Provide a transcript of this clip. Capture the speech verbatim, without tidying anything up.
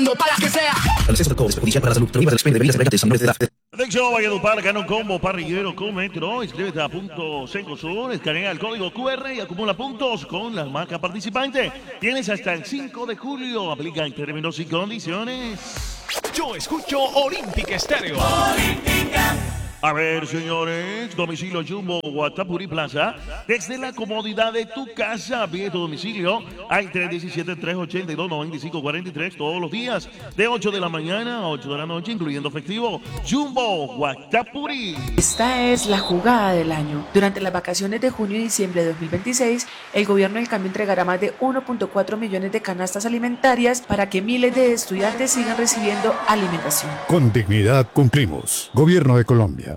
para que sea. El exceso de alcohol es perjudicial para la salud. Prohíbas el expendio de bebidas embriagantes a menores de edad. Atención, Valledupar, gana un combo parrillero con Metro. Inscríbete a punto Cencosur, escanea el código Q R y acumula puntos con la marca participante. Tienes hasta el cinco de julio. Aplica en términos y condiciones. Yo escucho Olímpica Estéreo. Olímpica. A ver, señores, domicilio Jumbo Guatapuri Plaza, desde la comodidad de tu casa, pide tu domicilio al tres uno siete, tres ocho dos, nueve cinco cuatro tres todos los días, de ocho de la mañana a ocho de la noche, incluyendo festivo. Jumbo Guatapuri. Esta es la jugada del año. Durante las vacaciones de junio y diciembre de dos mil veintiséis, el gobierno del cambio entregará más de uno punto cuatro millones de canastas alimentarias para que miles de estudiantes sigan recibiendo alimentación. Con dignidad cumplimos. Gobierno de Colombia.